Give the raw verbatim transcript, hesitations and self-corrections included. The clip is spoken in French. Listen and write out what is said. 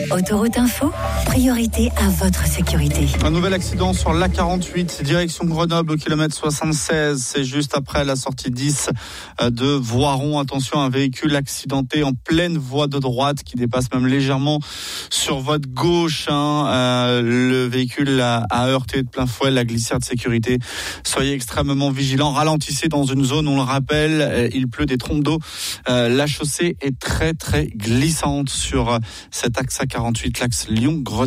Autoroute Info, priorité à votre sécurité. Un nouvel accident sur l'A quarante-huit, direction Grenoble au kilomètre soixante-seize. C'est juste après la sortie dix de Voiron. Attention, un véhicule accidenté en pleine voie de droite qui dépasse même légèrement sur votre gauche. Hein. Euh, le véhicule a, a heurté de plein fouet la glissière de sécurité. Soyez extrêmement vigilants. Ralentissez dans une zone, on le rappelle, il pleut des trompes d'eau. Euh, la chaussée est très très glissante sur cet axe A quarante-huit, l'axe Lyon-Grenoble.